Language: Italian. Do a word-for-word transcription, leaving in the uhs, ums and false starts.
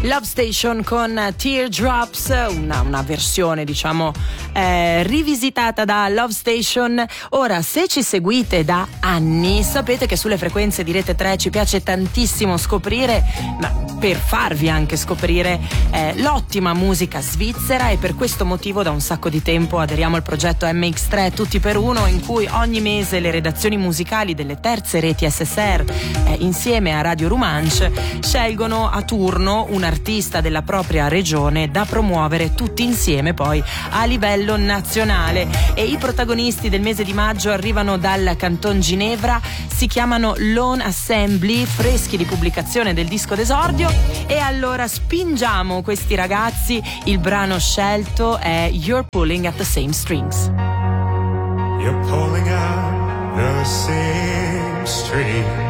Love Station con Teardrops, una, una versione diciamo eh, rivisitata da Love Station. Ora, se ci seguite da anni sapete che sulle frequenze di Rete tre ci piace tantissimo scoprire, ma per farvi anche scoprire eh, l'ottima musica svizzera, e per questo motivo da un sacco di tempo aderiamo al progetto M X tre Tutti per Uno, in cui ogni mese le redazioni musicali delle terze reti S S R eh, insieme a Radio Romanche scelgono a turno un artista della propria regione da promuovere tutti insieme poi a livello nazionale, e i protagonisti del mese di maggio arrivano dal Canton Ginevra, si chiamano Lone Assembly, freschi di pubblicazione del disco d'esordio, e allora spingiamo questi ragazzi. Il brano scelto è You're Pulling at the Same Strings. You're pulling at the same string.